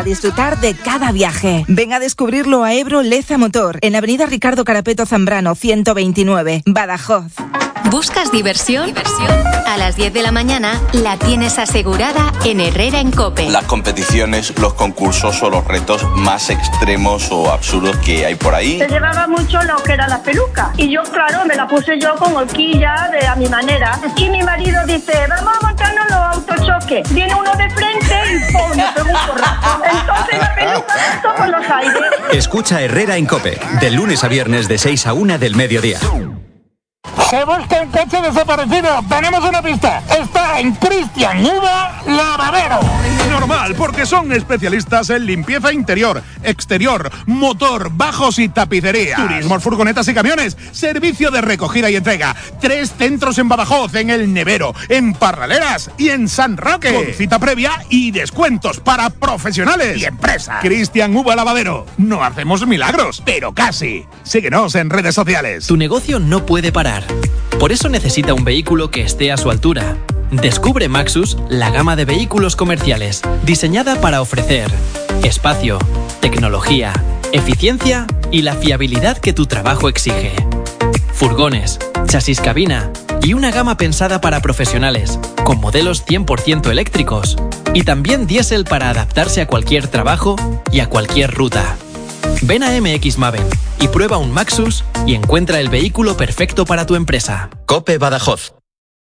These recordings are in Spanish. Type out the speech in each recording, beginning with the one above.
para disfrutar de cada viaje. Ven a descubrirlo a Ebro Leza Motor, en Avenida Ricardo Carapeto Zambrano, 129, Badajoz. ¿Buscas diversión? A las 10 de la mañana la tienes asegurada en Herrera en COPE. Las competiciones, los concursos o los retos más extremos o absurdos que hay por ahí. Se llevaba mucho lo que era la peluca. Y yo, claro, me la puse yo con horquilla a mi manera. Y mi marido dice, vamos a montarnos los autochoques. Viene uno de frente y ¡pum! Me pegó un porrazo. Entonces la peluca todo por los aires. Escucha Herrera en COPE, de lunes a viernes de 6 a 1 del mediodía. Se busca un coche desaparecido. Tenemos una pista. Está en Cristian Uva Lavadero. Normal, porque son especialistas en limpieza interior, exterior, motor, bajos y tapicería. Turismos, furgonetas y camiones. Servicio de recogida y entrega. 3 centros en Badajoz, en El Nevero, en Parraleras y en San Roque. Con cita previa y descuentos para profesionales y empresas. Cristian Uva Lavadero. No hacemos milagros, pero casi. Síguenos en redes sociales. Tu negocio no puede parar. Por eso necesita un vehículo que esté a su altura. Descubre Maxus, la gama de vehículos comerciales, diseñada para ofrecer espacio, tecnología, eficiencia y la fiabilidad que tu trabajo exige. Furgones, chasis cabina y una gama pensada para profesionales, con modelos 100% eléctricos y también diésel para adaptarse a cualquier trabajo y a cualquier ruta. Ven a MX Maven y prueba un Maxus y encuentra el vehículo perfecto para tu empresa. COPE Badajoz.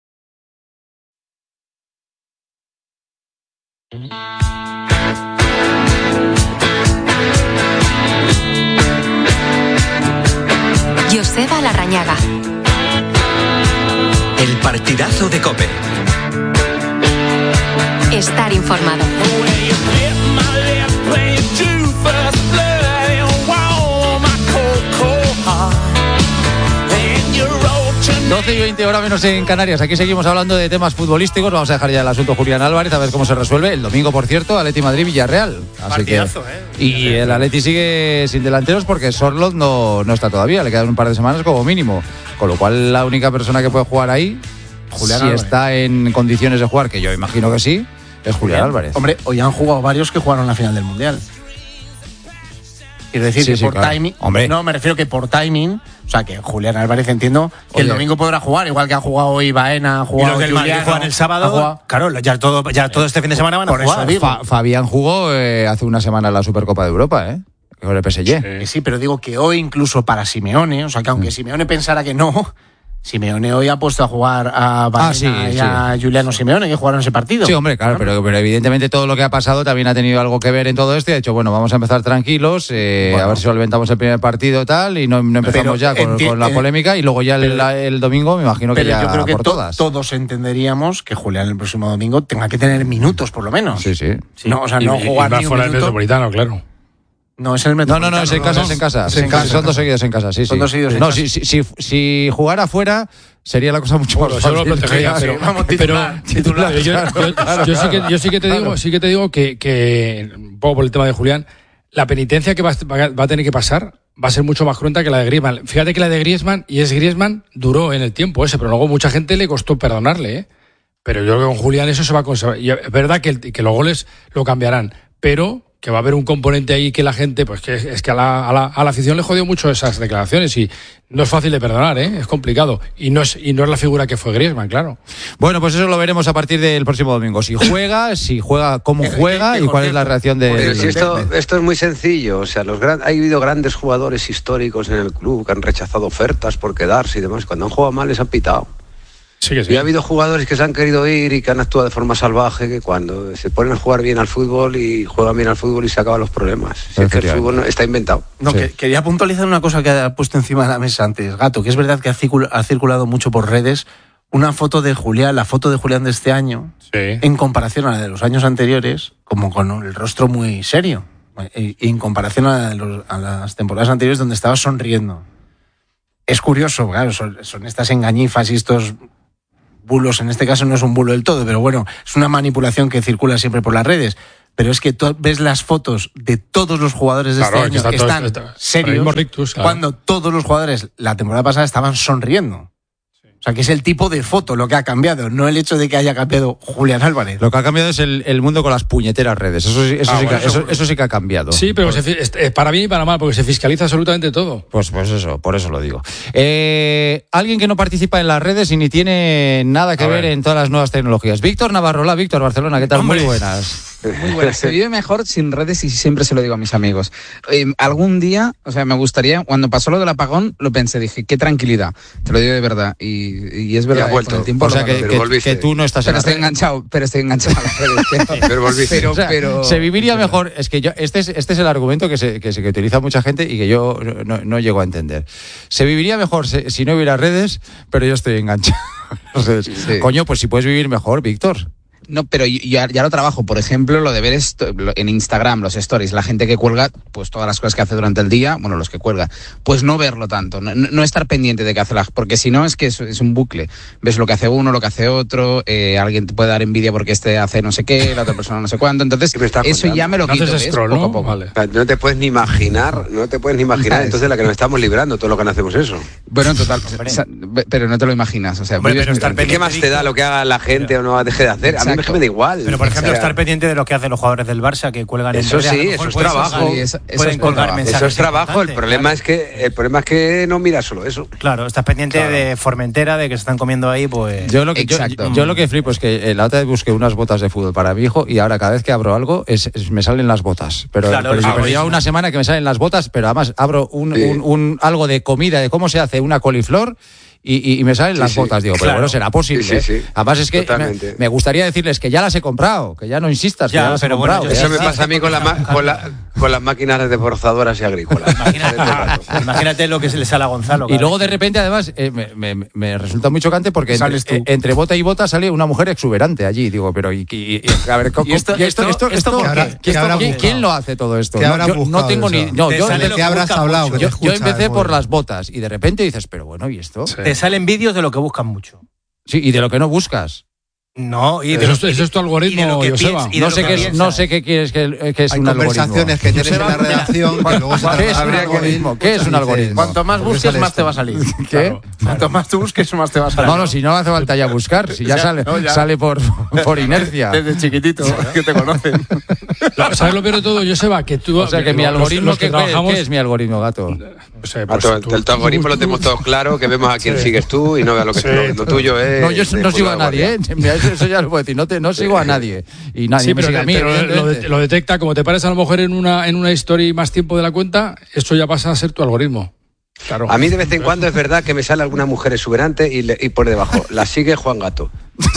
Joseba Larrañaga. El partidazo de COPE. Estar informado. 12 y 20 horas menos en Canarias. Aquí seguimos hablando de temas futbolísticos. Vamos a dejar ya el asunto Julián Álvarez, a ver cómo se resuelve. El domingo, por cierto, Atleti Madrid-Villarreal. Partidazo, Y el Atleti sigue sin delanteros porque Sorloth no está todavía. Le quedan un par de semanas como mínimo. Con lo cual, la única persona que puede jugar ahí, Julián si Álvarez. Está en condiciones de jugar, que yo imagino que sí, es Julián Álvarez. Hombre, hoy han jugado varios que jugaron la final del Mundial. Quiero decir Sí, que sí, por claro. timing. Hombre. No, me refiero que por timing. O sea, que Julián Álvarez entiendo que el Oye. domingo podrá jugar, igual que han jugado hoy Baena, ha Y jugado los del Madrid Julián, juegan el ha sábado. jugado- Claro, ya todo este fin de semana van a Por eso jugar. digo. Fabián jugó hace una semana la Supercopa de Europa, con el PSG. Sí, pero digo que hoy incluso para Simeone, o sea, que aunque Simeone pensara que no, Simeone hoy ha puesto a jugar a Baena y a Giuliano Simeone, que jugaron ese partido. Sí, hombre, claro, pero evidentemente todo lo que ha pasado también ha tenido algo que ver en todo esto y ha dicho, bueno, vamos a empezar tranquilos, a ver si solventamos el primer partido tal y no empezamos ya con la polémica y luego ya el domingo me imagino que Pero ya yo creo que por todas. todos entenderíamos que Julián el próximo domingo tenga que tener minutos, por lo menos. Sí. No, o sea, no jugar ni un fuera del minuto. Metropolitano, claro. No, es el Metropolitano. No, es en casa, es en casa. Es en casa. Son dos seguidos en casa, sí. Son dos seguidos en no, casa. si jugara fuera sería la cosa mucho más Eso lo fácil. protegería, pero yo sí que te digo que un poco por el tema de Julián, la penitencia que va a tener que pasar va a ser mucho más cruenta que la de Griezmann. Fíjate que la de Griezmann, y es Griezmann, duró en el tiempo ese, pero luego mucha gente le costó perdonarle, Pero yo creo que con Julián eso se va a conservar. Y es verdad que los goles lo cambiarán, pero que va a haber un componente ahí que la gente, pues que es que a la afición le jodió mucho esas declaraciones y no es fácil de perdonar, es complicado. Y no es la figura que fue Griezmann, claro. Bueno, pues eso lo veremos a partir del próximo domingo. Si juega, cómo juega y cuál es la reacción de... Pero si esto es muy sencillo, o sea, ha habido grandes jugadores históricos en el club que han rechazado ofertas por quedarse y demás. Cuando han jugado mal les han pitado. Sí que sí. Y ha habido jugadores que se han querido ir y que han actuado de forma salvaje, que cuando se ponen a jugar bien al fútbol y juegan bien al fútbol y se acaban los problemas. Si es que el fútbol está inventado. No, quería puntualizar una cosa que ha puesto encima de la mesa antes, Gato, que es verdad que ha circulado mucho por redes una foto de Julián, la foto de Julián de este año, en comparación a la de los años anteriores, como con el rostro muy serio, en comparación a las temporadas anteriores donde estaba sonriendo. Es curioso, claro, son estas engañifas y estos bulos. En este caso no es un bulo del todo, pero bueno, es una manipulación que circula siempre por las redes. Pero es que tú ves las fotos de todos los jugadores de este año que están serios, rictus, claro. cuando todos los jugadores la temporada pasada estaban sonriendo. O sea, que es el tipo de foto lo que ha cambiado, no el hecho de que haya cambiado Julián Álvarez. Lo que ha cambiado es el mundo con las puñeteras redes. Eso sí que ha cambiado. Sí, pero para bien y para mal, porque se fiscaliza absolutamente todo. Pues eso, por eso lo digo. Alguien que no participa en las redes y ni tiene nada que ver en todas las nuevas tecnologías. Víctor Navarro, hola Víctor, Barcelona, ¿qué tal? Hombre. Muy buenas. Muy buenas. Se vive mejor sin redes y siempre se lo digo a mis amigos. Algún día, me gustaría, cuando pasó lo del apagón, lo pensé, dije, qué tranquilidad, te lo digo de verdad. Y es verdad, vuelto. Con el tiempo o sea, que tú no estás pero estoy enganchado a las redes. Pero volviste. Pero se viviría mejor. Es que este es el argumento que utiliza mucha gente y que yo no llego a entender. Se viviría mejor si no hubiera redes, pero yo estoy enganchado. Coño, pues si puedes vivir mejor, Víctor. No, pero ya lo trabajo. Por ejemplo, lo de ver en Instagram, los stories, la gente que cuelga, pues todas las cosas que hace durante el día, bueno, los que cuelga, pues no verlo tanto, no estar pendiente de qué hace porque si no es que es un bucle. Ves lo que hace uno, lo que hace otro, alguien te puede dar envidia porque hace no sé qué, la otra persona no sé cuánto, entonces eso ya me lo quito, poco a poco. Vale. No te puedes ni imaginar, entonces la que nos estamos librando, todo lo que no hacemos eso. Bueno, total, pero no te lo imaginas, ¿qué más te da lo que haga la gente o no deje de hacer? A mí me da igual. Pero por ejemplo, estar pendiente de lo que hacen los jugadores del Barça que cuelgan en redes. Eso es trabajo. Pueden colgar mensajes. Eso es trabajo. El problema es que no miras solo eso. Claro, estás pendiente de Formentera, de que se están comiendo ahí, pues. Yo lo que flipo es que la otra vez busqué unas botas de fútbol para mi hijo y ahora cada vez que abro algo me salen las botas. Pero lleva una semana que me salen las botas, pero además abro un algo de comida, de cómo se hace una coliflor. Y me salen las botas, digo, pero bueno, será posible. Sí. Además es que me gustaría decirles que ya las he comprado, que ya no insistas, que ya las he comprado. Eso me pasa a mí con las máquinas desbrozadoras y agrícolas. Imagínate lo que se le sale a Gonzalo. Y luego de repente, además, me resulta muy chocante porque entre bota y bota sale una mujer exuberante allí. Digo, pero a ver, ¿quién lo hace todo esto? Yo no tengo ni. ¿De qué habrás hablado? Yo empecé por las botas y de repente dices, pero bueno, ¿y esto? Te salen vídeos de lo que buscan mucho. Sí, y de lo que no buscas. No, y eso es tu algoritmo, Joseba. No sé qué quieres que es un algoritmo. Hay conversaciones que tienes en la redacción que luego se ¿Qué es un algoritmo? ¿Qué es un algoritmo? Cuanto más busques, más te va a salir. ¿Qué? Cuanto más tú busques, más te va a salir. No, si no hace falta ya buscar, si ya sale por inercia. Desde chiquitito, que te conocen. ¿Sabes lo peor de todo, Joseba? Que tú, o sea, que mi algoritmo, ¿qué es mi algoritmo, Gato? El algoritmo lo tenemos todos claro, que vemos a quién sigues tú y no veas lo tuyo es. No, yo no sigo a nadie, eso ya lo puedo decir. No sigo a nadie. Y nadie me sigue a mí. Pero lo detecta, como te pares a lo mejor en una story más tiempo de la cuenta, eso ya pasa a ser tu algoritmo. Claro. A mí de vez en cuando es verdad que me sale alguna mujer exuberante y por debajo la sigue Juan Gato.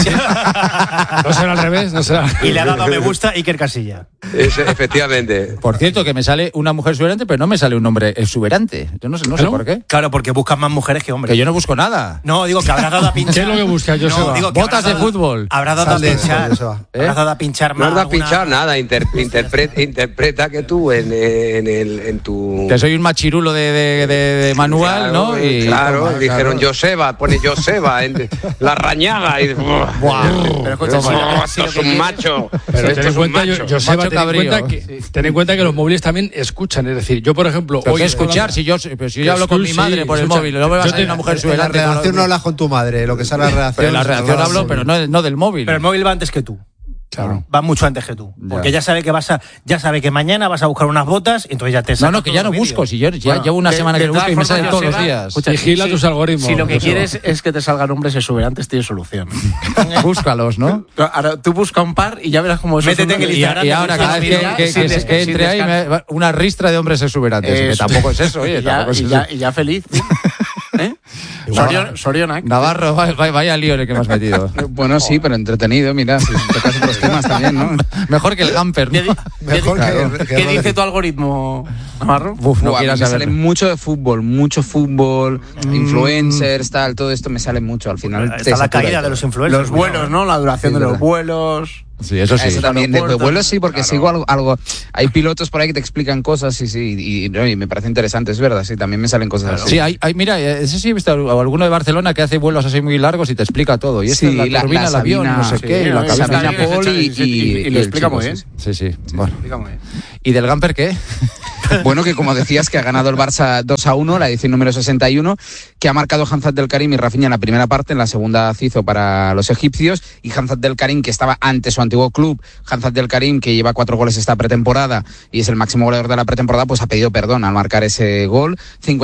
No será al revés, no será. Y le ha dado me gusta Iker Casilla. Efectivamente. Por cierto, que me sale una mujer exuberante, pero no me sale un hombre exuberante. Yo no sé por qué. Claro, porque buscas más mujeres que hombres. Que yo no busco nada. No, digo que habrás dado a pinchar. ¿Qué es lo que buscas, Joseba? No, botas de fútbol. Habrás dado a pinchar. Habrás dado a pinchar más. No has dado a pinchar nada. Interpreta que tú en tu. Que soy un machirulo de manual, claro, ¿no? Claro, dijeron Joseba, pone Joseba en la rañaga y. Pero esto es un macho. Pero ten en cuenta, Joseba, ten en cuenta que los móviles también escuchan. Es decir, yo, por ejemplo, hoy escuchar, si yo hablo con mi madre por el móvil, no me vas a decir una mujer exuberante. En la redacción no hablas con tu madre, lo que sale en la redacción. En la redacción hablo, pero no del móvil. Pero el móvil va antes que tú. Claro. Va mucho antes que tú. Porque ya sabe que mañana vas a buscar unas botas y entonces ya te saca. No, que ya no busco. Si yo llevo una semana que busco y me salen todos los días. Vigila tus algoritmos. Si lo que quieres es que te salgan hombres exuberantes, tienes solución. Búscalos, ¿no? Ahora tú busca un par y ya verás cómo es. Métete en el Instagram. Y ahora cada vez que entre ahí, una ristra de hombres exuberantes. Que tampoco es eso, oye. Y ya feliz. Sorionak. Navarro, vaya lío en el que me has metido. Bueno, sí, pero entretenido, mira, si tocas otros temas también, ¿no? Mejor que el Gamper, ¿no? ¿Qué dice tu algoritmo, Navarro? Me sale mucho fútbol, influencers, tal, todo esto me sale mucho al final. Está la caída de los influencers. Los vuelos, ¿no? La duración de los vuelos. Sí, eso sí. Eso también, de vuelos sí, porque sigo algo. Hay pilotos por ahí que te explican cosas y me parece interesante, es verdad, sí, también me salen cosas así. Sí, mira, ese sí he visto alguno de Barcelona que hace vuelos así muy largos y te explica todo. Y esto es la turbina, el avión, no sé qué, la cabina Pol y lo explica muy bien. Sí, bueno. ¿Y del Gamper qué? Bueno, que como decías, que ha ganado el Barça 2-1, la edición número 61, que ha marcado Hamza Abdelkarim y Rafinha en la primera parte, en la segunda Cizo para los egipcios, y Hamza Abdelkarim, que estaba ante su antiguo club, Hamza Abdelkarim, que lleva 4 goles esta pretemporada y es el máximo goleador de la pretemporada, pues ha pedido perdón al marcar ese gol.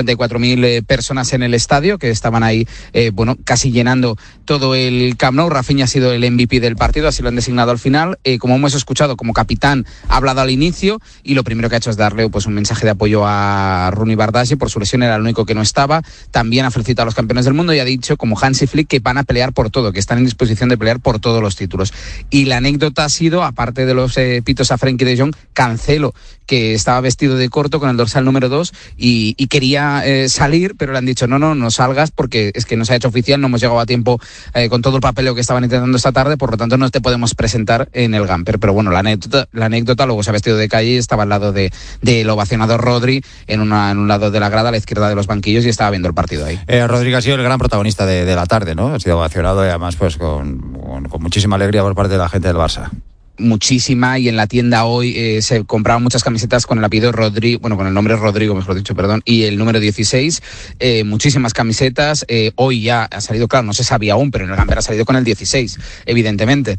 54.000 personas en el estadio, que estaban ahí, casi llenando todo el Camp Nou. Rafinha ha sido el MVP del partido, así lo han designado al final. Como hemos escuchado, como capitán ha hablado al inicio y lo primero que ha hecho es darle pues un mensaje de apoyo a Rooney Bardghji. Por su lesión era el único que no estaba. También ha felicitado a los campeones del mundo y ha dicho, como Hansi Flick, que van a pelear por todo, que están en disposición de pelear por todos los títulos. Y la anécdota ha sido, aparte de los pitos a Frenkie de Jong, Cancelo, que estaba vestido de corto con el dorsal número 2 y quería salir, pero le han dicho no salgas porque es que no se ha hecho oficial, no hemos llegado a tiempo con todo el papeleo que estaban intentando esta tarde, por lo tanto no te podemos presentar en el Gamper. Pero bueno, la anécdota luego se ha vestido de calle y estaba al lado del ovacionado Rodri en un lado de la grada, a la izquierda de los banquillos, y estaba viendo el partido ahí. Rodri ha sido el gran protagonista de la tarde, ¿no? Ha sido ovacionado y además pues con muchísima alegría por parte de la gente del Barça. Muchísima, y en la tienda hoy se compraban muchas camisetas con el apellido Rodrigo, con el nombre Rodrigo, mejor dicho, perdón, y el número 16, muchísimas camisetas. Hoy ya ha salido, claro, no se sabía aún, pero en el Gamper ha salido con el 16, evidentemente,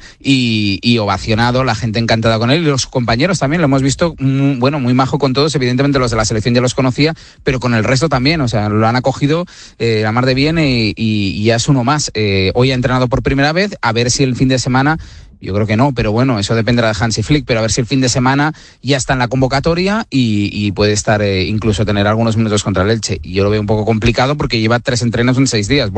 y ovacionado, la gente encantada con él, y los compañeros también, lo hemos visto, muy majo con todos, evidentemente los de la selección ya los conocía, pero con el resto también, o sea, lo han acogido la mar de bien, y ya es uno más. Hoy ha entrenado por primera vez, a ver si el fin de semana. Yo creo que no, pero bueno, eso dependerá de Hansi Flick, pero a ver si el fin de semana ya está en la convocatoria y puede estar incluso tener algunos minutos contra el Elche. Y yo lo veo un poco complicado porque lleva 3 entrenos en 6 días.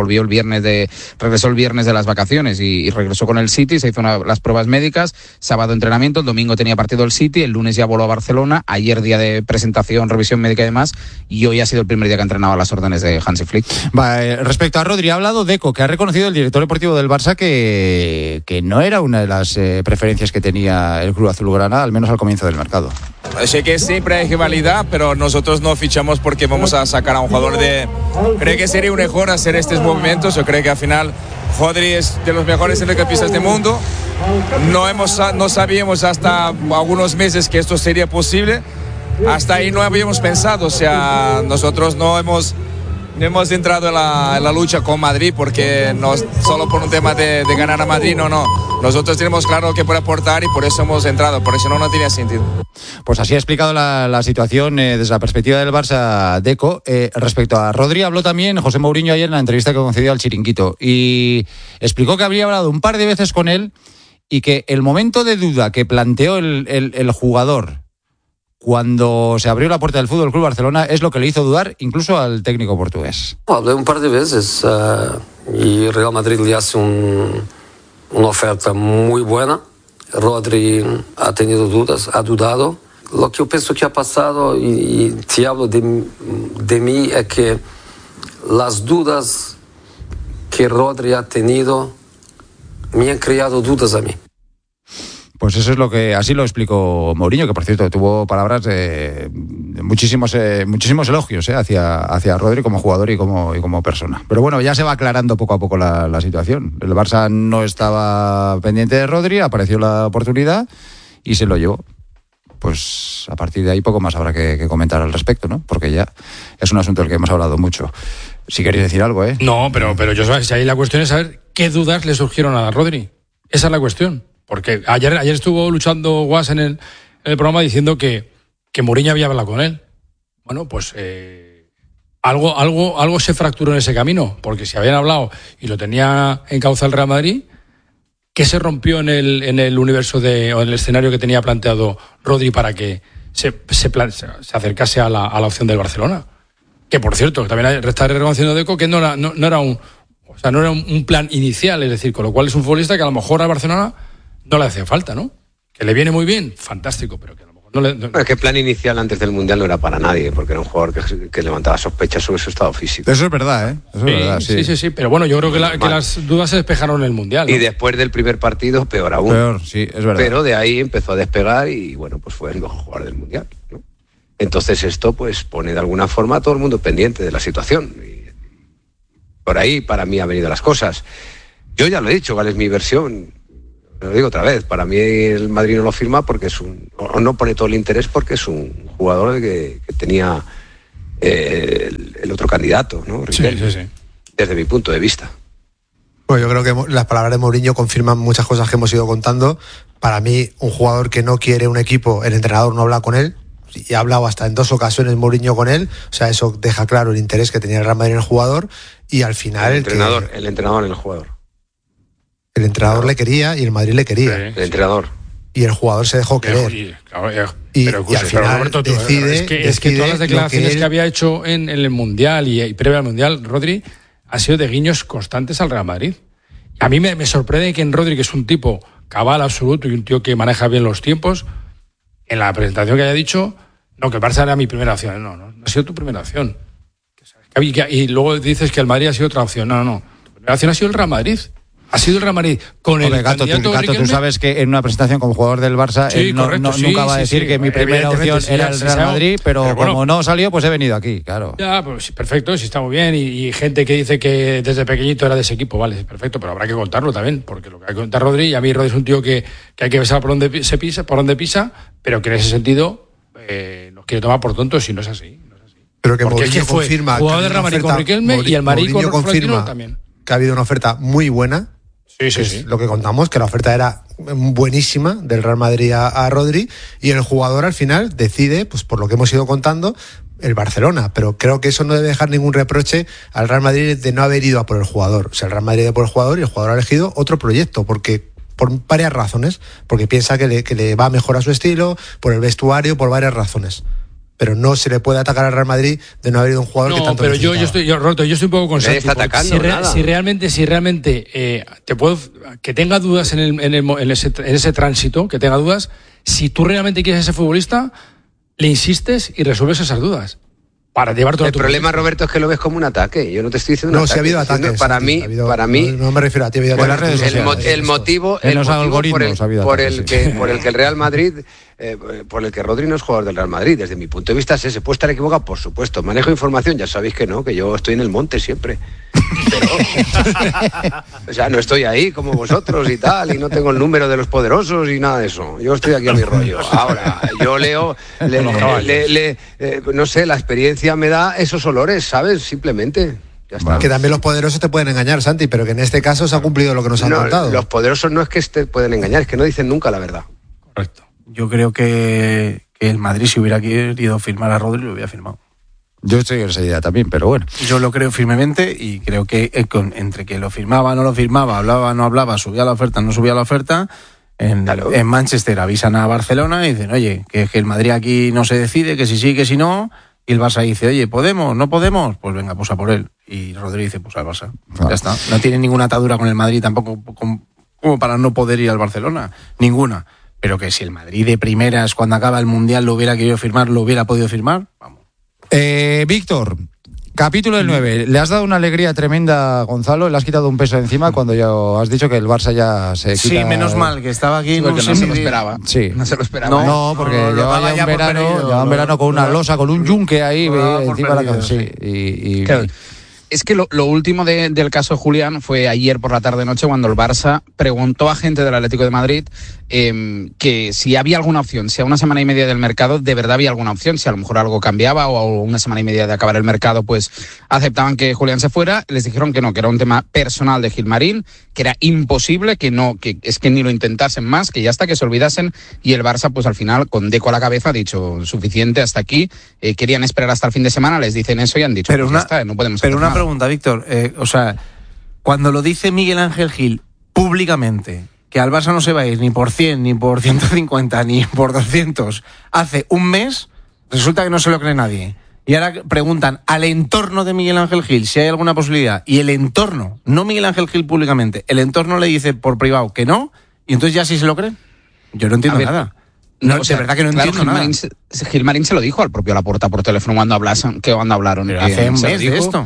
Regresó el viernes de las vacaciones y regresó con el City, se hizo las pruebas médicas, sábado entrenamiento, el domingo tenía partido el City, el lunes ya voló a Barcelona, ayer día de presentación, revisión médica y demás, y hoy ha sido el primer día que ha entrenado a las órdenes de Hansi Flick. Respecto a Rodri, ha hablado Deco, que ha reconocido el director deportivo del Barça que no era una de las preferencias que tenía el club azulgrana, al menos al comienzo del mercado. Sé que siempre hay rivalidad, pero nosotros no fichamos porque vamos a sacar a un jugador Creo que sería un error hacer estos movimientos. Yo creo que al final Rodri es de los mejores centrocampistas del mundo. No sabíamos hasta algunos meses que esto sería posible. Hasta ahí no habíamos pensado. O sea, nosotros no hemos entrado en la lucha con Madrid porque no solo por un tema de ganar a Madrid, no. Nosotros tenemos claro que puede aportar y por eso hemos entrado, por eso no tenía sentido. Pues así ha explicado la situación desde la perspectiva del Barça, Deco. Respecto a Rodri, habló también José Mourinho ayer en la entrevista que concedió al Chiringuito y explicó que habría hablado un par de veces con él y que el momento de duda que planteó el jugador cuando se abrió la puerta del Fútbol Club Barcelona es lo que le hizo dudar incluso al técnico portugués. Hablé un par de veces y Real Madrid le hace una oferta muy buena. Rodri ha tenido dudas, ha dudado. Lo que yo pienso que ha pasado, y te hablo de mí, es que las dudas que Rodri ha tenido me han creado dudas a mí. Pues eso es así lo explicó Mourinho, que por cierto tuvo palabras de muchísimos elogios hacia Rodri como jugador y como persona. Pero bueno, ya se va aclarando poco a poco la situación. El Barça no estaba pendiente de Rodri, apareció la oportunidad y se lo llevó. Pues a partir de ahí poco más habrá que comentar al respecto, ¿no? Porque ya es un asunto del que hemos hablado mucho. Si queréis decir algo, ¿eh? No, pero yo sé, si ahí la cuestión es saber qué dudas le surgieron a Rodri. Esa es la cuestión. Porque ayer estuvo luchando Guas en el programa diciendo que Mourinho había hablado con él. Bueno, pues algo se fracturó en ese camino, porque si habían hablado y lo tenía encauzado el Real Madrid, ¿qué se rompió en el universo o en el escenario que tenía planteado Rodri para que se acercase a la opción del Barcelona? Que por cierto, también está reconociendo Deco que no era un plan inicial, es decir, con lo cual es un futbolista que a lo mejor a Barcelona no le hace falta, ¿no? Que le viene muy bien, fantástico, pero que a lo mejor no le... No. Es que el plan inicial antes del Mundial no era para nadie, porque era un jugador que levantaba sospechas sobre su estado físico. Eso es verdad, ¿eh? Eso es verdad, sí. Sí, pero bueno, yo creo que las dudas se despejaron en el Mundial, ¿no? Y después del primer partido, peor aún. Peor, sí, es verdad. Pero de ahí empezó a despegar y, bueno, pues fue el mejor jugador del Mundial, ¿no? Entonces esto, pues, pone de alguna forma a todo el mundo pendiente de la situación. Y por ahí, para mí, han venido las cosas. Yo ya lo he dicho, ¿cuál es mi versión? Lo digo otra vez, para mí el Madrid no lo firma porque o no pone todo el interés porque es un jugador que tenía el otro candidato, ¿no? Riquelme, sí. Desde mi punto de vista. Pues yo creo que las palabras de Mourinho confirman muchas cosas que hemos ido contando. Para mí, un jugador que no quiere un equipo, el entrenador no habla con él, y ha hablado hasta en 2 ocasiones Mourinho con él, o sea, eso deja claro el interés que tenía el Real Madrid en el jugador, y al final... El entrenador en el jugador. El entrenador le quería y el Madrid le quería. El entrenador. Y el jugador se dejó querer. Y al final Roberto, decide... Es que todas las declaraciones que había hecho en el Mundial y previo al Mundial, Rodri, ha sido de guiños constantes al Real Madrid. A mí me sorprende que en Rodri, que es un tipo cabal absoluto y un tío que maneja bien los tiempos, en la presentación que haya dicho, no, que el Barça era mi primera opción. No ha sido tu primera opción. Y luego dices que el Madrid ha sido otra opción. No. Tu primera opción ha sido el Real Madrid. Ha sido el Real Madrid con el candidato Gato, tú sabes que en una presentación como jugador del Barça él nunca va a decir que mi primera opción era el Real Madrid, pero como no salió, pues he venido aquí, claro. Ya, pues perfecto, sí está muy bien. Y gente que dice que desde pequeñito era de ese equipo, vale, perfecto, pero habrá que contarlo también, porque lo que hay que contar Rodri, y a mí Rodri es un tío que hay que besar por donde pisa, pero que en ese sentido nos quiere tomar por tontos si no es así. Pero que porque Mourinho confirma jugador de Real Madrid con Riquelme y el Madrid con Florentino también. Que ha habido una oferta muy buena. Sí. Lo que contamos, que la oferta era buenísima del Real Madrid a Rodri, y el jugador al final decide, pues por lo que hemos ido contando, el Barcelona, pero creo que eso no debe dejar ningún reproche al Real Madrid de no haber ido a por el jugador. O sea, el Real Madrid ha ido por el jugador y el jugador ha elegido otro proyecto, porque por varias razones, porque piensa que le va mejor a su estilo, por el vestuario, por varias razones. Pero no se le puede atacar al Real Madrid de no haber ido un jugador que tanto necesitaba. Yo estoy un poco con Santi. Si realmente te puedo que tenga dudas en ese tránsito, que tenga dudas, si tú realmente quieres a ese futbolista, le insistes y resuelves esas dudas. Para llevar todo el problema, Roberto, es que lo ves como un ataque. Yo no te estoy diciendo un ataque. No, si ha habido ataques. Para mí, no me refiero a ti. El motivo por el que el Real Madrid, por el que Rodri no es jugador del Real Madrid, desde mi punto de vista es ese. ¿Puedo estar equivocado? Por supuesto. Manejo información, ya sabéis que no, que yo estoy en el monte siempre. Pero, o sea, no estoy ahí como vosotros y tal, y no tengo el número de los poderosos y nada de eso. Yo estoy aquí a mi rollo. Ahora, yo leo, no sé, la experiencia me da esos olores, ¿sabes? Simplemente. Ya está. Que también los poderosos te pueden engañar, Santi, pero que en este caso se ha cumplido lo que nos han contado. Los poderosos no es que te pueden engañar, es que no dicen nunca la verdad. Correcto. Yo creo que el Madrid, si hubiera querido firmar a Rodri, lo hubiera firmado. Yo estoy en esa idea también, pero bueno. Yo lo creo firmemente y creo que entre que lo firmaba, no lo firmaba, hablaba, no hablaba, subía la oferta, no subía la oferta, en Manchester avisan a Barcelona y dicen, oye, que el Madrid aquí no se decide, que si sí, que si no, y el Barça dice, oye, ¿podemos? ¿No podemos? Pues venga, pues a por él. Y Rodri dice, pues al Barça. Ya está. No tiene ninguna atadura con el Madrid tampoco como para no poder ir al Barcelona. Ninguna. Pero que si el Madrid de primeras, cuando acaba el Mundial, lo hubiera querido firmar, lo hubiera podido firmar, vamos. Víctor, capítulo del 9. Le has dado una alegría tremenda a Gonzalo, le has quitado un peso encima cuando ya has dicho que el Barça ya se quita... Sí, menos mal, que estaba aquí... Sí, porque no se lo esperaba. Sí. No se lo esperaba. No, porque llevaba ya un verano con una losa, con un yunque ahí encima de la cabeza. Sí. Claro. Es que lo último del caso Julián fue ayer por la tarde-noche cuando el Barça preguntó a gente del Atlético de Madrid que si había alguna opción, si a una semana y media del mercado de verdad había alguna opción, si a lo mejor algo cambiaba o a una semana y media de acabar el mercado pues aceptaban que Julián se fuera. Les dijeron que no, que era un tema personal de Gilmarín, que era imposible, que es que ni lo intentasen más, que ya hasta que se olvidasen, y el Barça pues al final con Deco a la cabeza ha dicho suficiente hasta aquí, querían esperar hasta el fin de semana, les dicen eso y han dicho pero pues ya está, no podemos hacer nada. Pregunta, Víctor, o sea, cuando lo dice Miguel Ángel Gil públicamente, que al Barça no se va a ir ni por 100, ni por 150, ni por 200, hace un mes, resulta que no se lo cree nadie. Y ahora preguntan al entorno de Miguel Ángel Gil si hay alguna posibilidad, y el entorno, no Miguel Ángel Gil públicamente, el entorno le dice por privado que no, y entonces ya sí se lo creen. Yo no entiendo nada. No, o sea, de verdad que no entiendo nada. Gilmarín se lo dijo al propio Laporta por teléfono cuando hablaron. Pero hace un mes de esto.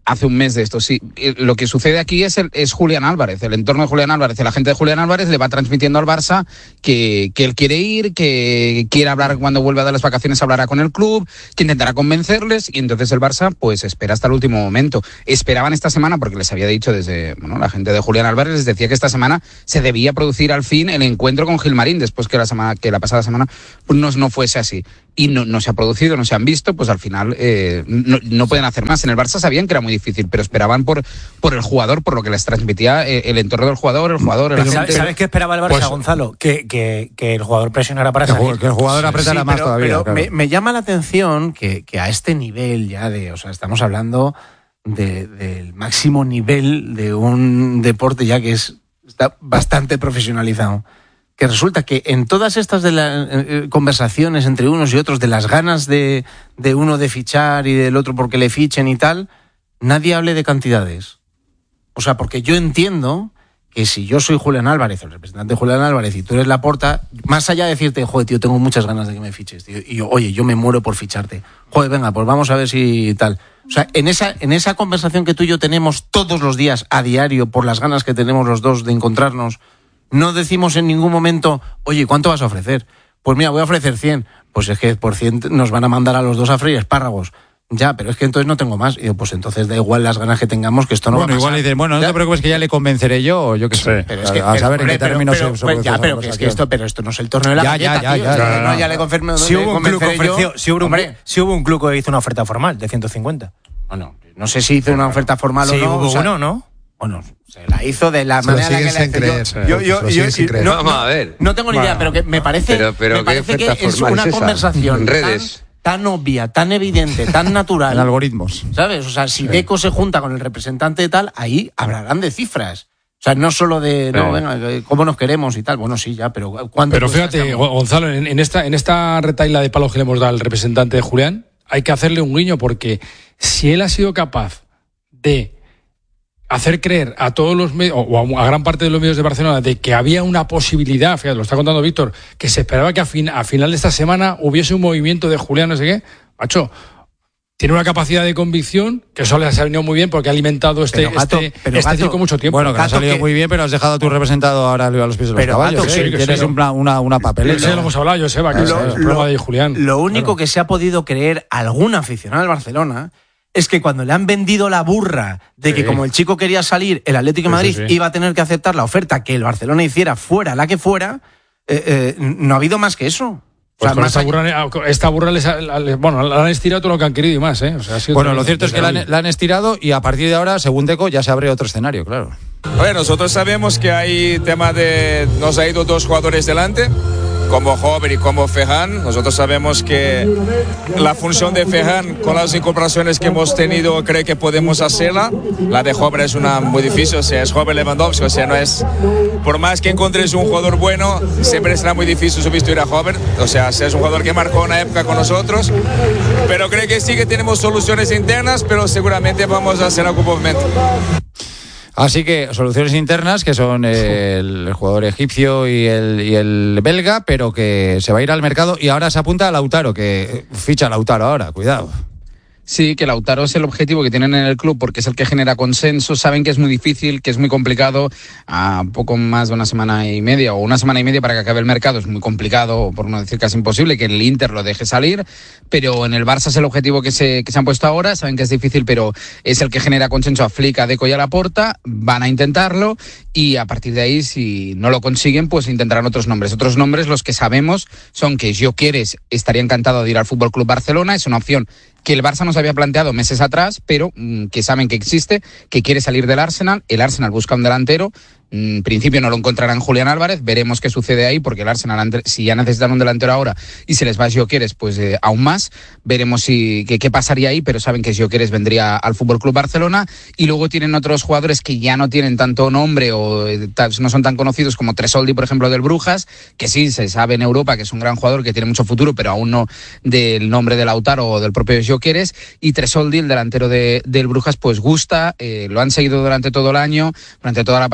hace un mes de esto, sí. Lo que sucede aquí es Julián Álvarez, el entorno de Julián Álvarez. La gente de Julián Álvarez le va transmitiendo al Barça que él quiere ir, que quiere hablar cuando vuelva de las vacaciones, hablará con el club, que intentará convencerles, y entonces el Barça pues espera hasta el último momento. Esperaban esta semana, porque les había dicho desde, la gente de Julián Álvarez les decía que esta semana se debía producir al fin el encuentro con Gilmarín, después que la pasada semana pues no fuese así. Y no se ha producido, no se han visto, pues al final no pueden hacer más. En el Barça sabían que era muy difícil, pero esperaban por el jugador, por lo que les transmitía el entorno del jugador, el gente. ¿Sabes qué esperaba el Barça, pues, Gonzalo? Que el jugador presionara para salir. Que el jugador apretara más todavía. Pero claro. me llama la atención que a este nivel ya estamos hablando del máximo nivel de un deporte ya que está bastante profesionalizado. Que resulta que en todas estas conversaciones entre unos y otros de las ganas de uno de fichar y del otro porque le fichen y tal, nadie hable de cantidades. O sea, porque yo entiendo que si yo soy Julián Álvarez, el representante de Julián Álvarez, y tú eres Laporta, más allá de decirte, joder, tío, tengo muchas ganas de que me fiches, tío, y yo, oye, yo me muero por ficharte. Joder, venga, pues vamos a ver si tal. O sea, en esa conversación que tú y yo tenemos todos los días, a diario, por las ganas que tenemos los dos de encontrarnos, no decimos en ningún momento, oye, ¿cuánto vas a ofrecer? Pues mira, voy a ofrecer 100. Pues es que por 100 nos van a mandar a los dos a freír espárragos. Ya, pero es que entonces no tengo más. Y digo, pues entonces da igual las ganas que tengamos, que esto no va a pasar. Igual dicen, no te preocupes que ya le convenceré yo, o yo qué sé. Pero es que, a saber en qué términos se produce. Pero es que esto no es el torneo de la galleta, tío. Ya le confirmo. Si hubo un club que hizo una oferta formal de 150. Bueno, no sé si hizo una oferta formal o no. Sí, hubo uno, ¿no? Bueno, se la hizo de la manera en la que la Vamos a ver. No tengo ni idea, pero que me parece que es una conversación en redes. Tan obvia, tan evidente, tan natural. En algoritmos. ¿Sabes? O sea, si Deco se junta con el representante de tal, ahí hablarán de cifras. O sea, no solo de, venga, cómo nos queremos y tal. Bueno, sí, ya, pero ¿cuánto? Pero fíjate, Gonzalo, en esta retaila de palos que le hemos dado al representante de Julián, hay que hacerle un guiño, porque si él ha sido capaz de hacer creer a todos los medios, o a gran parte de los medios de Barcelona, de que había una posibilidad, fíjate, lo está contando Víctor, que se esperaba que a final de esta semana hubiese un movimiento de Julián, no sé qué, macho, tiene una capacidad de convicción que eso le ha salido muy bien, porque ha alimentado este circo mucho tiempo. Bueno, que ha salido muy bien, pero has dejado a tu representado ahora a los pies de los caballos. Tienes una papeleta. Sí, lo hemos hablado, Joseba, que es el problema de Julián. Lo único que se ha podido creer algún aficionado al Barcelona es que cuando le han vendido la burra de que como el chico quería salir, el Atlético de Madrid iba a tener que aceptar la oferta que el Barcelona hiciera, fuera la que fuera, no ha habido más que eso. Pues o sea, esta burra la han estirado todo lo que han querido y más, ¿eh? O sea, lo cierto es que la han estirado, y a partir de ahora, según Deco, ya se abre otro escenario, claro. A ver, nosotros sabemos que hay tema de... Nos ha ido 2 jugadores delante, como Hover y como Ferran. Nosotros sabemos que la función de Ferran, con las incorporaciones que hemos tenido, creo que podemos hacerla. La de Hover es una muy difícil, o sea, es Hover Lewandowski, o sea, no es... Por más que encontres un jugador bueno, siempre será muy difícil sustituir a Hover. O sea, es un jugador que marcó una época con nosotros. Pero creo que sí que tenemos soluciones internas, pero seguramente vamos a hacer algún movimiento. Así que soluciones internas, que son el jugador egipcio y el belga, pero que se va a ir al mercado, y ahora se apunta a Lautaro, que ficha a Lautaro ahora, cuidado. Sí, que Lautaro es el objetivo que tienen en el club, porque es el que genera consenso. Saben que es muy difícil, que es muy complicado. A poco más de una semana y media, o una semana y media para que acabe el mercado, es muy complicado, por no decir casi imposible, que el Inter lo deje salir. Pero en el Barça es el objetivo que se han puesto ahora. Saben que es difícil, pero es el que genera consenso a Flick, a Deco y a Laporta. Van a intentarlo, y a partir de ahí, si no lo consiguen, pues intentarán otros nombres. Otros nombres, los que sabemos, son que Gyökeres estaría encantado de ir al Fútbol Club Barcelona. Es una opción que el Barça nos había planteado meses atrás, pero que saben que existe, que quiere salir del Arsenal. El Arsenal busca un delantero. En principio no lo encontrarán Julián Álvarez, veremos qué sucede ahí, porque el Arsenal, si ya necesitan un delantero ahora y se les va Gyökeres, pues aún más, veremos qué pasaría ahí, pero saben que Gyökeres vendría al Fútbol Club Barcelona. Y luego tienen otros jugadores que ya no tienen tanto nombre o no son tan conocidos, como Tresoldi, por ejemplo, del Brujas, que sí se sabe en Europa que es un gran jugador, que tiene mucho futuro, pero aún no del nombre de Lautaro o del propio Gyökeres. Y Tresoldi, el delantero del Brujas, pues gusta, lo han seguido durante todo el año, durante toda la pasada temporada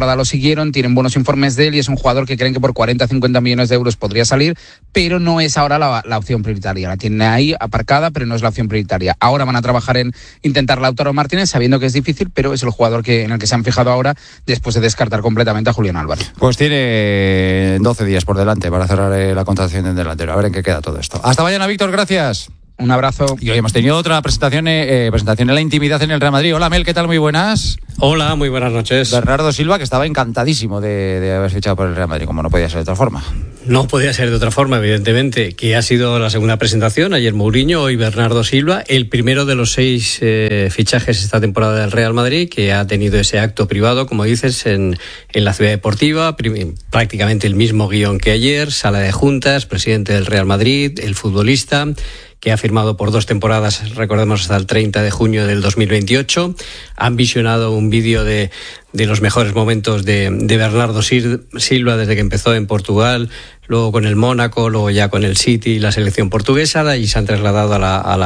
pretemporada lo siguieron, tienen buenos informes de él y es un jugador que creen que por 40-50 millones de euros podría salir, pero no es ahora la opción prioritaria. La tienen ahí aparcada, pero no es la opción prioritaria. Ahora van a trabajar en intentar Lautaro Martínez, sabiendo que es difícil, pero es el jugador en el que se han fijado ahora después de descartar completamente a Julián Álvarez. Pues tiene 12 días por delante para cerrar la contratación del delantero. A ver en qué queda todo esto. Hasta mañana, Víctor, gracias. Un abrazo. Y hoy hemos tenido otra presentación en la intimidad en el Real Madrid. Hola, Mel, ¿qué tal? Muy buenas. Hola, muy buenas noches. Bernardo Silva, que estaba encantadísimo de haber fichado por el Real Madrid, como no podía ser de otra forma. No podía ser de otra forma, evidentemente, que ha sido la segunda presentación, ayer Mourinho, hoy Bernardo Silva, el primero de los 6 fichajes esta temporada del Real Madrid, que ha tenido ese acto privado, como dices, en la ciudad deportiva, prácticamente el mismo guión que ayer, sala de juntas, presidente del Real Madrid, el futbolista, que ha firmado por 2 temporadas, recordemos, hasta el 30 de junio del 2028. Han visionado un vídeo de los mejores momentos de Bernardo Silva desde que empezó en Portugal, luego con el Mónaco, luego ya con el City y la selección portuguesa, y se han trasladado a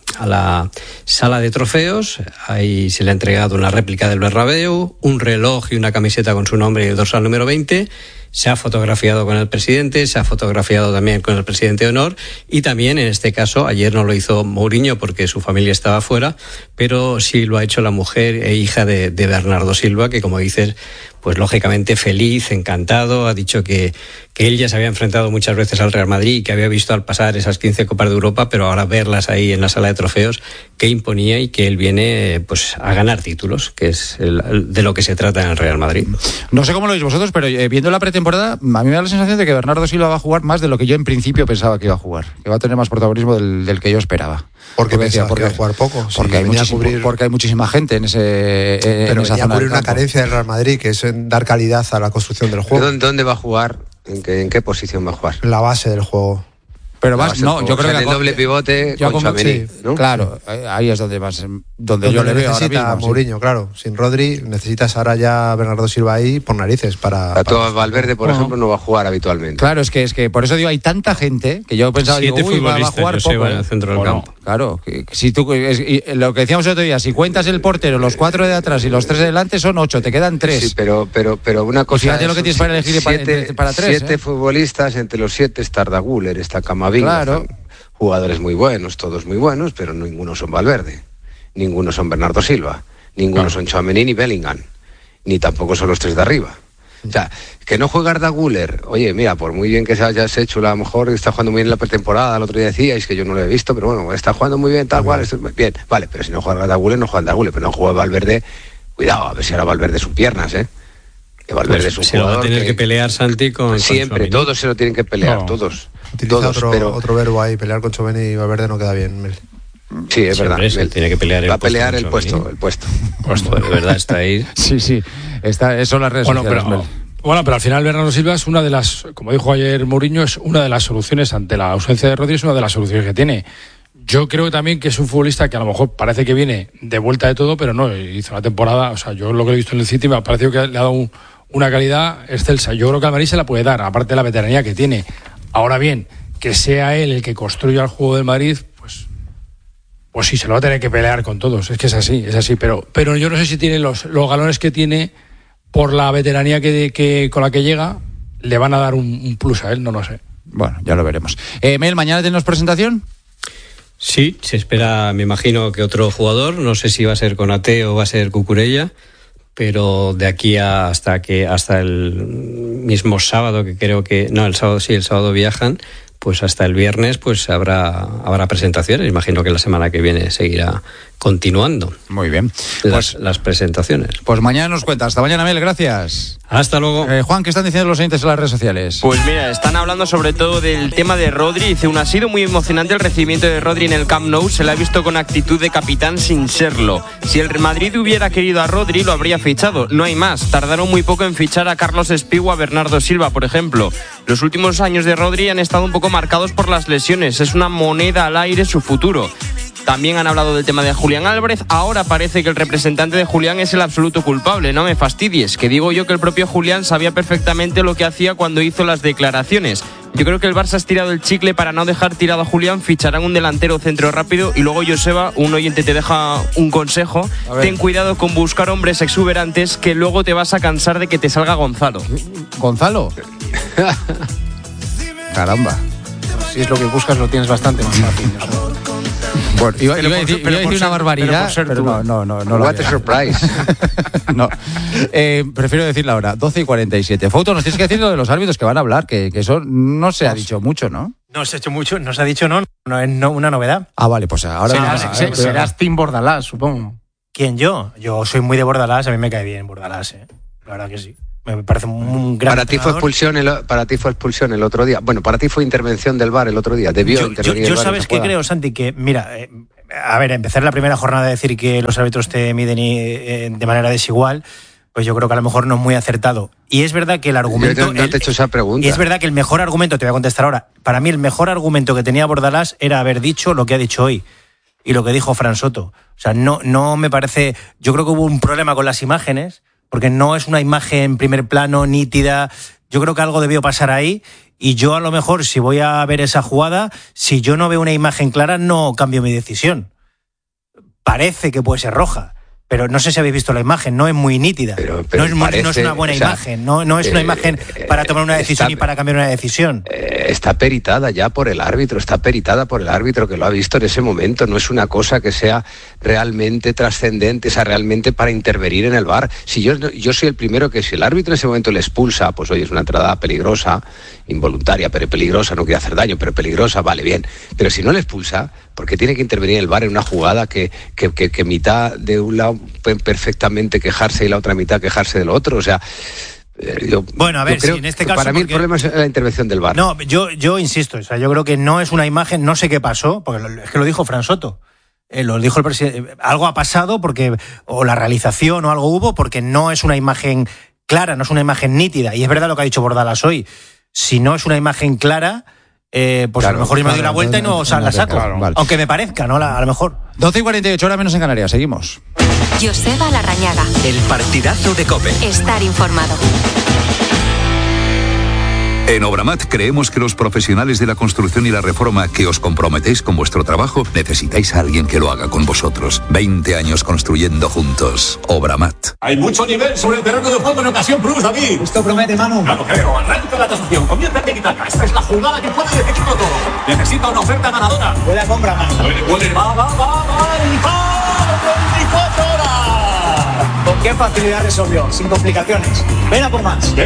la sala de trofeos. Ahí se le ha entregado una réplica del Bernabéu, un reloj y una camiseta con su nombre y el dorsal número 20. Se ha fotografiado con el presidente, se ha fotografiado también con el presidente de honor y también, en este caso, ayer no lo hizo Mourinho porque su familia estaba fuera, pero sí lo ha hecho la mujer e hija de Bernardo Silva, que, como dices, pues lógicamente feliz, encantado. Ha dicho que él ya se había enfrentado muchas veces al Real Madrid y que había visto al pasar esas 15 Copas de Europa, pero ahora verlas ahí en la sala de trofeos, que imponía, y que él viene pues a ganar títulos, que es de lo que se trata en el Real Madrid. No sé cómo lo veis vosotros, pero viendo la pretemporada, a mí me da la sensación de que Bernardo Silva va a jugar más de lo que yo en principio pensaba que iba a jugar, que va a tener más protagonismo del que yo esperaba. Porque pensaba que iba a jugar poco. Porque hay muchísima gente en pero esa venía a zona cubrir una carencia del Real Madrid, que es dar calidad a la construcción del juego. ¿Dónde va a jugar? ¿En qué posición va a jugar? La base del juego. Pero más, no, yo creo que el doble pivote con Tchouaméni, ¿no? Claro, ahí es donde yo le veo ahora mismo. Mourinho, claro. Sin Rodri necesitas ahora ya a Bernardo Silva ahí por narices para Valverde, por ejemplo, no va a jugar habitualmente. Claro, es que por eso digo, hay tanta gente que yo pensaba, va a jugar poco en el centro del campo. Claro, que si tú lo que decíamos el otro día, si cuentas el portero, los 4 de atrás y los 3 de delante son 8, te quedan 3. Sí, pero una cosa. Fíjate lo que tienes para elegir para 3. 7 futbolistas, entre los 7 está Arda Güler, está Camavinga. Claro. Jugadores muy buenos, todos muy buenos, pero ninguno son Valverde, ninguno son Bernardo Silva, ninguno son Tchouaméni ni Bellingham, ni tampoco son los 3 de arriba. O sea, que no juega Arda Güler, oye, mira, por muy bien que se hayas hecho, a lo mejor está jugando muy bien en la pretemporada, el otro día decíais que yo no lo he visto, pero bueno, está jugando muy bien, tal cual, bien, vale, pero si no juega Arda Güler, no juega Arda Güler, pero no juega Valverde, cuidado, a ver si ahora Valverde sus piernas, que Valverde es un se jugador lo va a tener que pelear Santi con siempre, todos se lo tienen que pelear, todos. Utiliza otro verbo ahí, pelear con Tchouaméni y Valverde no queda bien. Sí, es verdad. Él tiene que pelear va a pelear el puesto. De verdad está ahí. Sí, son las redes sociales. Pero al final Bernardo Silva es una de las, como dijo ayer Mourinho, es una de las soluciones ante la ausencia de Rodri, es una de las soluciones que tiene. Yo creo también que es un futbolista que a lo mejor parece que viene de vuelta de todo, pero no, hizo una temporada, o sea, yo lo que he visto en el City me ha parecido que le ha dado una calidad excelsa. Yo creo que al Madrid se la puede dar, aparte de la veteranía que tiene. Ahora bien, que sea él el que construya el juego del Madrid, pues sí, se lo va a tener que pelear con todos. Es que es así, pero yo no sé si tiene los galones que tiene por la veteranía que con la que llega, le van a dar un plus a él, no lo sé. Bueno, ya lo veremos. Mel, ¿mañana tenemos presentación? Sí, se espera, me imagino, que otro jugador, no sé si va a ser Konaté o va a ser Cucurella, pero de aquí hasta el mismo sábado, que creo que el sábado viajan, pues hasta el viernes pues habrá presentaciones. Imagino que la semana que viene seguirá continuando. Muy bien. Las presentaciones. Pues mañana nos cuentas. Hasta mañana, Mel, gracias. Hasta luego. Juan, ¿qué están diciendo los oyentes en las redes sociales? Pues mira, están hablando sobre todo del tema de Rodri. Dice, ha sido muy emocionante el recibimiento de Rodri en el Camp Nou. Se le ha visto con actitud de capitán sin serlo. Si el Madrid hubiera querido a Rodri, lo habría fichado. No hay más. Tardaron muy poco en fichar a Carlos Espí o a Bernardo Silva, por ejemplo. Los últimos años de Rodri han estado un poco marcados por las lesiones. Es una moneda al aire su futuro. También han hablado del tema de Julián Álvarez. Ahora parece que el representante de Julián es el absoluto culpable. No me fastidies, que digo yo que el propio Julián sabía perfectamente lo que hacía cuando hizo las declaraciones. Yo creo que el Barça ha estirado el chicle para no dejar tirado a Julián. Ficharán un delantero centro rápido. Y luego, Joseba, un oyente te deja un consejo. Ten cuidado con buscar hombres exuberantes, que luego te vas a cansar de que te salga Gonzalo. ¿Gonzalo? Caramba. Si es lo que buscas, lo tienes bastante más fácil. Bueno, iba a decir una barbaridad, pero no. What a surprise. No. Prefiero decirla ahora, 12:47. Fouto, nos tienes que decir lo de los árbitros que van a hablar, que eso no se ha dicho mucho, ¿no? No se ha hecho mucho, no se ha dicho no es una novedad. Ah, vale, pues ahora... Serás Team Bordalás, supongo. ¿Quién, yo? Yo soy muy de Bordalás, a mí me cae bien Bordalás, La verdad que sí. Me parece un gran para ti fue expulsión el otro día. Bueno, para ti fue intervención del VAR el otro día. Debió intervenir el VAR. Yo sabes qué creo, Santi, que mira, a ver, empezar la primera jornada a decir que los árbitros te miden de manera desigual, pues yo creo que a lo mejor no es muy acertado. Y es verdad que el argumento... Yo no te he hecho esa pregunta. Y es verdad que el mejor argumento, te voy a contestar ahora, para mí el mejor argumento que tenía Bordalás era haber dicho lo que ha dicho hoy y lo que dijo Fran Soto. O sea, no me parece... Yo creo que hubo un problema con las imágenes, porque no es una imagen en primer plano, nítida. Yo creo que algo debió pasar ahí, y yo a lo mejor, si voy a ver esa jugada, si yo no veo una imagen clara, no cambio mi decisión. Parece que puede ser roja, pero no sé si habéis visto la imagen, no es muy nítida. Pero no es una buena imagen, no es una imagen para tomar una decisión y para cambiar una decisión. Está peritada ya por el árbitro, que lo ha visto en ese momento. No es una cosa que sea realmente trascendente, realmente para intervenir en el VAR. Si yo soy el primero que, si el árbitro en ese momento le expulsa, pues oye, es una entrada peligrosa, involuntaria, pero peligrosa, no quiere hacer daño, pero peligrosa, vale, bien. Pero si no le expulsa, ¿por qué tiene que intervenir el VAR en una jugada que mitad de un lado pueden perfectamente quejarse y la otra mitad quejarse del otro? O sea... bueno, a ver, si en este caso... Para mí el problema es la intervención del VAR. No, yo insisto, o sea, yo creo que no es una imagen, no sé qué pasó, porque es que lo dijo Fran Soto. Lo dijo el presidente. Algo ha pasado, porque o la realización o algo hubo, porque no es una imagen clara, no es una imagen nítida. Y es verdad lo que ha dicho Bordalás hoy. Si no es una imagen clara, pues claro, a lo mejor yo me doy la vuelta y no la saco. Claro, vale. Aunque me parezca, ¿no? A lo mejor. 12:48, hora menos en Canarias. Seguimos. Joseba Larrañaga. El partidazo de COPE. Estar informado. En Obramat creemos que los profesionales de la construcción y la reforma que os comprometéis con vuestro trabajo necesitáis a alguien que lo haga con vosotros. 20 años construyendo juntos. Obramat. Hay mucho nivel sobre el terreno de juego en ocasión plus, David. Esto promete, Manu. Claro, creo. Arranca la tasación. Comienza el tiki-taka. Esta es la jugada que puede decidirlo todo. Necesita una oferta ganadora. Puede a compra, Manu. Puede. Va. El ¡24 horas! ¿Con qué facilidad resolvió? Sin complicaciones. Ven a por más.